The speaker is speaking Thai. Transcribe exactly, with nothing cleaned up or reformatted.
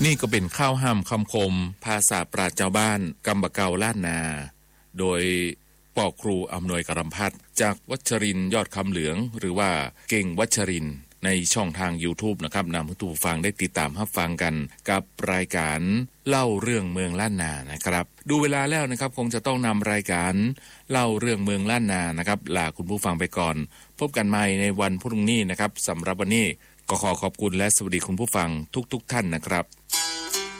นี่ก็เป็นข้าวห้ามคำคมภาษาปราชญ์ชาวบ้านกำบะเกาล้านนาโดยปอครูอำนวยกรำพัฒน์จากวัชรินทร์ยอดคำเหลืองหรือว่าเก่งวัชรินทร์ในช่องทาง YouTube นะครับนำให้ทุกฟังได้ติดตามรับฟังกันกับรายการเล่าเรื่องเมืองล้านนานะครับดูเวลาแล้วนะครับคงจะต้องนำรายการเล่าเรื่องเมืองล้านนานะครับลาคุณผู้ฟังไปก่อนพบกันใหม่ในวันพรุ่งนี้นะครับสำหรับวันนี้ก็ขอขอบคุณและสวัสดีคุณผู้ฟังทุกๆท่านนะครับ